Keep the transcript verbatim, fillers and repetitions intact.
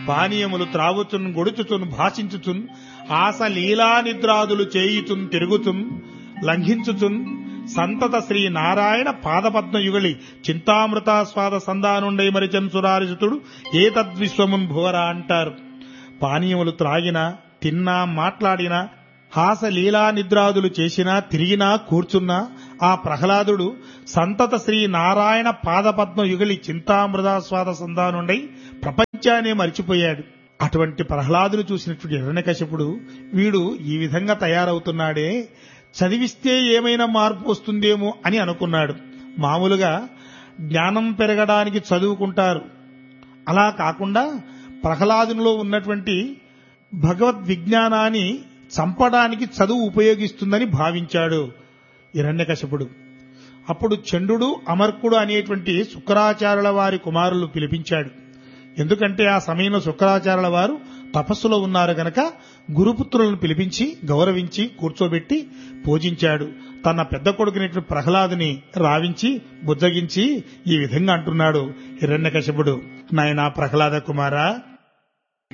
పానీయములు త్రావుచున్ గొడుచుచున్ భాషించుచున్ ఆశ లీలా నిద్రాదులు చేయుచున్ తిరుగుచున్ లంఘించుచున్ సంతత శ్రీ నారాయణ పాదపద్మయుగళి చింతామృతాస్వాద సంధానుండై మరిచన్ సురారిసుతుడు ఏ తద్విశ్వమున్ భువరా అంటారు. పానీయములు త్రాగినా, తిన్నా, మాట్లాడినా, హాస లీలా నిద్రాదులు చేసినా, తిరిగినా, కూర్చున్నా ఆ ప్రహ్లాదుడు సంతత శ్రీ నారాయణ పాదపద్మ యుగలి చింతామృతాస్వాద సంధానుండై ప్రపంచాన్ని మరిచిపోయాడు. అటువంటి ప్రహ్లాదును చూసినటువంటి హిరణ్యకశిపుడు వీడు ఈ విధంగా తయారవుతున్నాడే, చదివిస్తే ఏమైనా మార్పు వస్తుందేమో అని అనుకున్నాడు. మామూలుగా జ్ఞానం పెరగడానికి చదువుకుంటారు, అలా కాకుండా ప్రహ్లాదునిలో ఉన్నటువంటి భగవద్ విజ్ఞానాన్ని చంపడానికి చదువు ఉపయోగిస్తుందని భావించాడు హిరణ్యకశిపుడు. అప్పుడు చండుడు అమర్కుడు అనేటువంటి శుక్రాచార్యుల వారి కుమారులు పిలిపించాడు. ఎందుకంటే ఆ సమయంలో శుక్రాచార్యుల వారు తపస్సులో ఉన్నారు గనక గురుపుత్రులను పిలిపించి గౌరవించి కూర్చోబెట్టి పూజించాడు. తన పెద్ద కొడుకునేటువంటి ప్రహ్లాదుని రావించి బుజ్జగించి ఈ విధంగా అంటున్నాడు హిరణ్యకశిపుడు, నాయనా ప్రహ్లాద కుమారా,